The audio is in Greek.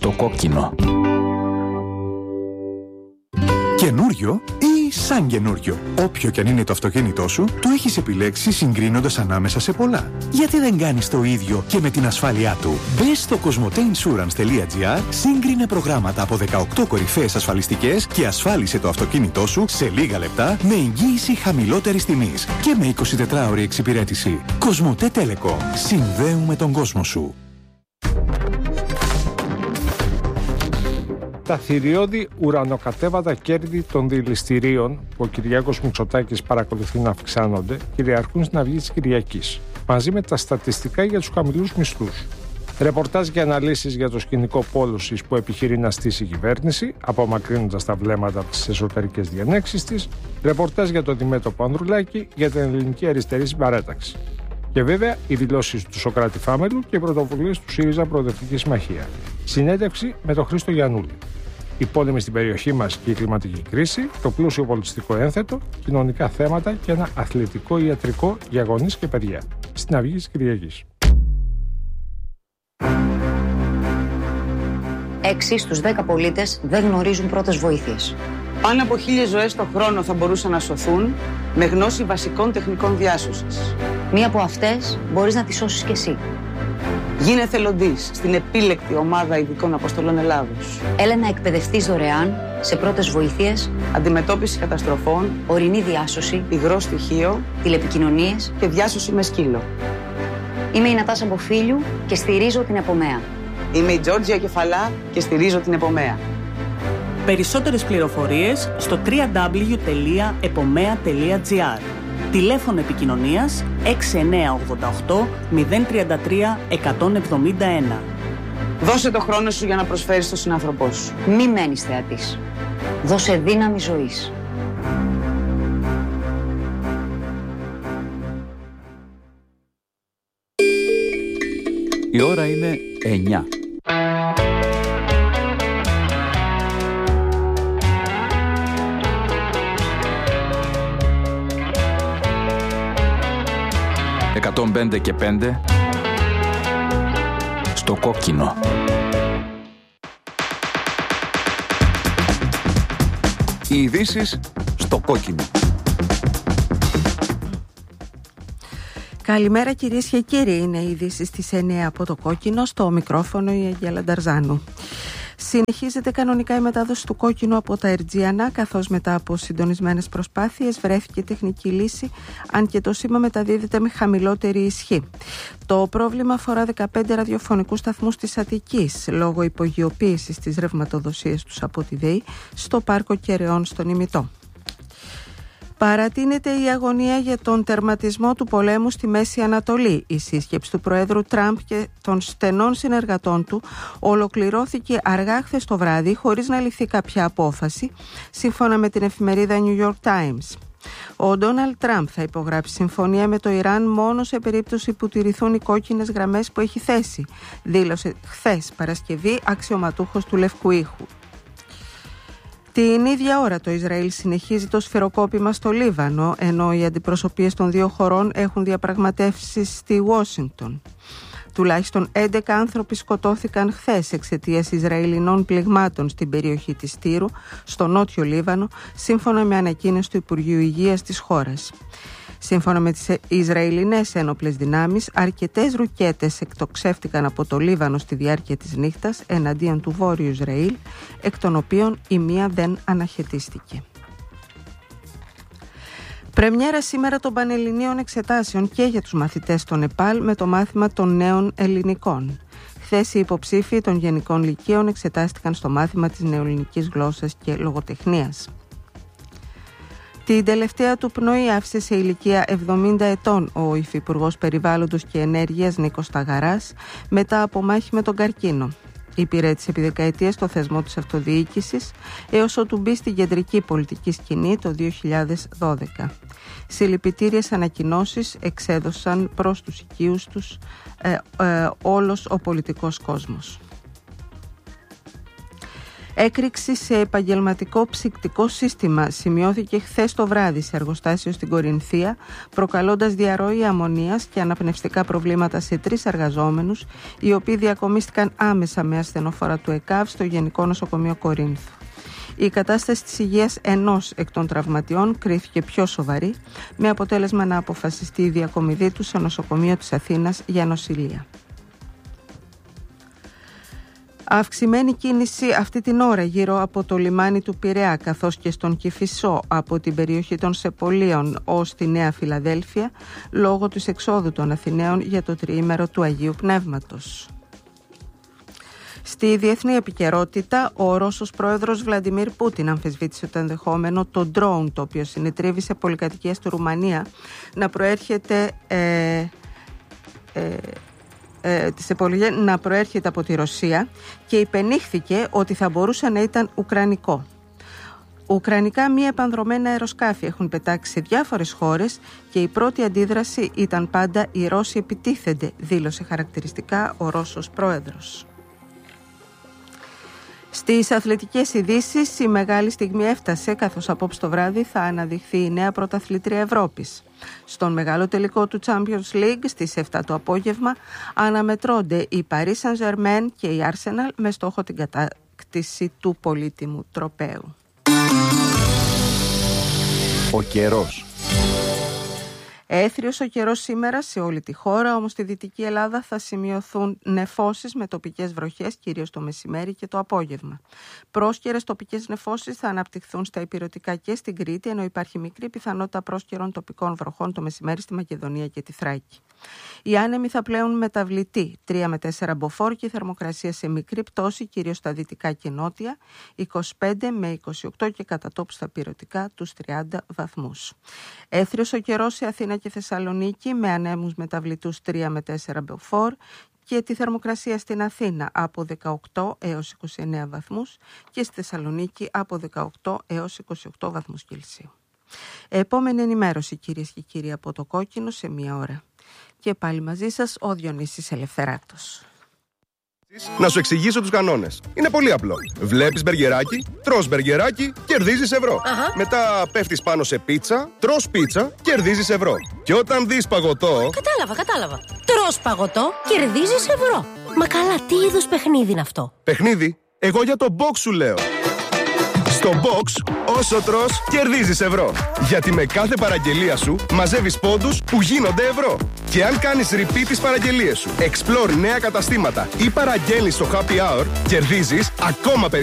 Στο κόκκινο. Καινούριο ή σαν καινούριο. Όποιο κι αν είναι το αυτοκίνητό σου, το έχεις επιλέξει συγκρίνοντας ανάμεσα σε πολλά. Γιατί δεν κάνεις το ίδιο και με την ασφάλειά του? Μπες στο cosmoteinsurance.gr, σύγκρινε προγράμματα από 18 κορυφαίες ασφαλιστικές και ασφάλισε το αυτοκίνητό σου σε λίγα λεπτά με εγγύηση χαμηλότερης τιμής και με 24ωρη εξυπηρέτηση. Cosmote Telecom. Συνδέουμε τον κόσμο σου. Τα θηριώδη ουρανοκατέβατα κέρδη των δηληστηρίων που ο Κυριάκος Μητσοτάκης παρακολουθεί να αυξάνονται κυριαρχούν στην Αυγή της Κυριακής, μαζί με τα στατιστικά για τους χαμηλούς μισθούς. Ρεπορτάζ και αναλύσεις για το σκηνικό πόλωσης που επιχειρεί να στήσει η κυβέρνηση, απομακρύνοντας τα βλέμματα από τις εσωτερικές διανέξεις της. Ρεπορτάζ για το αντιμέτωπο Ανδρουλάκη για την ελληνική αριστερή συμπαράταξη. Και βέβαια οι δηλώσεις του Σωκράτη Φάμελου και οι πρωτοβουλίες του ΣΥΡΙΖΑ Προοδευτική Συμμαχία. Συνέντευξη με τον Χρήστο Γιαννούλη. Οι πόλεμοι στην περιοχή μας και η κλιματική κρίση, το πλούσιο πολιτιστικό ένθετο, κοινωνικά θέματα και ένα αθλητικό ιατρικό για γονείς και παιδιά. Στην Αυγή της Κυριακής. 6 στους 10 πολίτες δεν γνωρίζουν πρώτες βοήθειες. Πάνω από 1.000 ζωές το χρόνο θα μπορούσαν να σωθούν με γνώση βασικών τεχνικών διάσωσης. Μία από αυτές μπορείς να τη σώσεις κι εσύ. Γίνε εθελοντής στην επίλεκτη ομάδα ειδικών αποστολών Ελλάδος. Έλα να εκπαιδευτείς δωρεάν σε πρώτες βοήθειες, αντιμετώπιση καταστροφών, ορεινή διάσωση, υγρό στοιχείο, τηλεπικοινωνίες και διάσωση με σκύλο. Είμαι η Νατάσα Μποφίλιου και στηρίζω την Επομέα. Είμαι η Τζόρτζια Κεφαλά και στηρίζω την Επομέα. Περισσότερες πληροφορίες στο www.epomea.gr. Τηλέφωνο επικοινωνίας 6988 033 171. Δώσε το χρόνο σου για να προσφέρεις στον συνάνθρωπό σου. Μη μένεις θεατής. Δώσε δύναμη ζωής. Η ώρα είναι 9. «105 και 5» στο κόκκινο. Οι ειδήσεις στο κόκκινο. Καλημέρα κυρίες και κύριοι, είναι οι ειδήσεις στις 9 από το κόκκινο, στο μικρόφωνο η Αγγέλα Νταρζάνου. Συνεχίζεται κανονικά η μετάδοση του κόκκινου από τα Ερτζιανά, καθώς μετά από συντονισμένες προσπάθειες βρέθηκε τεχνική λύση, αν και το σήμα μεταδίδεται με χαμηλότερη ισχύ. Το πρόβλημα αφορά 15 ραδιοφωνικούς σταθμούς της Αττικής, λόγω υπογειοποίησης της ρευματοδοσίας τους από τη ΔΕΗ στο πάρκο Κεραιών στον Ημιτό. Παρατείνεται η αγωνία για τον τερματισμό του πολέμου στη Μέση Ανατολή. Η σύσκεψη του Προέδρου Τραμπ και των στενών συνεργατών του ολοκληρώθηκε αργά χθες το βράδυ, χωρίς να ληφθεί κάποια απόφαση, σύμφωνα με την εφημερίδα New York Times. Ο Ντόναλντ Τραμπ θα υπογράψει συμφωνία με το Ιράν μόνο σε περίπτωση που τηρηθούν οι κόκκινες γραμμές που έχει θέσει, δήλωσε χθες Παρασκευή αξιωματούχος του Λευκού Οίκου. Την ίδια ώρα το Ισραήλ συνεχίζει το σφυροκόπημα στο Λίβανο, ενώ οι αντιπροσωπείες των δύο χωρών έχουν διαπραγματεύσεις στη Ουάσιγκτον. Τουλάχιστον 11 άνθρωποι σκοτώθηκαν χθες εξαιτίας Ισραηλινών πληγμάτων στην περιοχή της Τύρου, στο νότιο Λίβανο, σύμφωνα με ανακοίνωση του Υπουργείου Υγείας της χώρας. Σύμφωνα με τις Ισραηλινές ένοπλες δυνάμεις, αρκετές ρουκέτες εκτοξεύτηκαν από το Λίβανο στη διάρκεια της νύχτας εναντίον του Βόρειου Ισραήλ, εκ των οποίων η μία δεν αναχαιτίστηκε. Πρεμιέρα σήμερα των Πανελληνίων Εξετάσεων και για τους μαθητές των ΕΠΑΛ με το μάθημα των νέων ελληνικών. Χθες οι υποψήφοι των γενικών λυκείων εξετάστηκαν στο μάθημα της νεοελληνικής γλώσσας και λογοτεχνίας. Την τελευταία του πνοή άφησε σε ηλικία 70 ετών ο Υφυπουργός Περιβάλλοντος και Ενέργειας Νίκος Σταγαράς μετά από μάχη με τον καρκίνο. Υπηρέτησε επί δεκαετίες στο θεσμό της αυτοδιοίκησης έως ότου μπει στην κεντρική πολιτική σκηνή το 2012. Συλληπιτήριες ανακοινώσεις εξέδωσαν προς τους οικείους τους όλος ο πολιτικός κόσμος. Έκρηξη σε επαγγελματικό ψυκτικό σύστημα σημειώθηκε χθες το βράδυ σε εργοστάσιο στην Κορινθία, προκαλώντας διαρροή αμμονίας και αναπνευστικά προβλήματα σε 3 εργαζόμενους, οι οποίοι διακομίστηκαν άμεσα με ασθενοφόρα του ΕΚΑΒ στο Γενικό Νοσοκομείο Κορίνθου. Η κατάσταση της υγείας ενός εκ των τραυματιών κρίθηκε πιο σοβαρή, με αποτέλεσμα να αποφασιστεί η διακομιδή του σε νοσοκομείο της Αθήνας για νοσηλεία. Αυξημένη κίνηση αυτή την ώρα γύρω από το λιμάνι του Πειραιά, καθώς και στον Κηφισό από την περιοχή των Σεπολίων ως τη Νέα Φιλαδέλφια, λόγω της εξόδου των Αθηναίων για το τριήμερο του Αγίου Πνεύματος. Στη διεθνή επικαιρότητα, ο Ρώσος πρόεδρος Βλαντιμίρ Πούτιν αμφισβήτησε το ενδεχόμενο το drone, το οποίο συνετρίβει σε πολυκατοικίες του Ρουμανία, να προέρχεται από τη Ρωσία και υπενήχθηκε ότι θα μπορούσε να ήταν ουκρανικό. Ουκρανικά μη επανδρομένα αεροσκάφη έχουν πετάξει σε διάφορες χώρες και η πρώτη αντίδραση ήταν πάντα «Οι Ρώσοι επιτίθενται», δήλωσε χαρακτηριστικά ο Ρώσος πρόεδρος. Στις αθλητικές ειδήσεις, η μεγάλη στιγμή έφτασε, καθώς απόψε το βράδυ θα αναδειχθεί η νέα πρωταθλήτρια Ευρώπης. Στον μεγάλο τελικό του Champions League στις 7 το απόγευμα αναμετρώνται η Paris Saint-Germain και η Arsenal με στόχο την κατάκτηση του πολύτιμου τροπαίου. Ο καιρός. Έθριος ο καιρός σήμερα σε όλη τη χώρα, όμως στη Δυτική Ελλάδα θα σημειωθούν νεφώσεις με τοπικές βροχές, κυρίως το μεσημέρι και το απόγευμα. Πρόσκαιρες τοπικές νεφώσεις θα αναπτυχθούν στα ηπειρωτικά και στην Κρήτη, ενώ υπάρχει μικρή πιθανότητα πρόσκαιρων τοπικών βροχών το μεσημέρι στη Μακεδονία και τη Θράκη. Οι άνεμοι θα πλέουν μεταβλητοί, 3 με 4 μποφόρ και η θερμοκρασία σε μικρή πτώση, κυρίως στα δυτικά και νότια, 25 με 28 και κατά τόπους στα ηπειρωτικά τους 30 βαθμούς. Έθριος ο καιρός σε Αθήνα και Θεσσαλονίκη με ανέμους μεταβλητούς 3 με 4 μποφόρ και τη θερμοκρασία στην Αθήνα από 18 έως 29 βαθμούς και στη Θεσσαλονίκη από 18 έως 28 βαθμούς Κελσίου. Επόμενη ενημέρωση, κυρίες και κύριοι, από το Κόκκινο σε 1 ώρα. Και πάλι μαζί σας ο Διονύσης Ελευθεράτος. Να σου εξηγήσω τους κανόνες. Είναι πολύ απλό. Βλέπεις μπεργκεράκι, τρως μπεργκεράκι, κερδίζεις ευρώ. Μετά πέφτεις πάνω σε πίτσα, τρως πίτσα, κερδίζεις ευρώ. Και όταν δεις παγωτό... Κατάλαβα. Τρως παγωτό, κερδίζεις ευρώ. Μα καλά, τι είδους παιχνίδι είναι αυτό? Παιχνίδι? Εγώ για το box σου λέω. Στο box, όσο τρως, κερδίζεις ευρώ. Γιατί με κάθε παραγγελία σου μαζεύεις πόντους που γίνονται ευρώ. Και αν κάνεις repeat τις παραγγελίες σου, explore νέα καταστήματα ή παραγγέλνεις στο happy hour, κερδίζεις ακόμα περισσότερο.